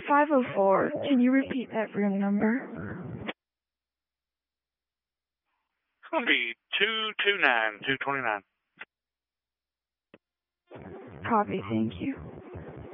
504. Can you repeat that room number? It's going to be 229, 229. Copy, thank you.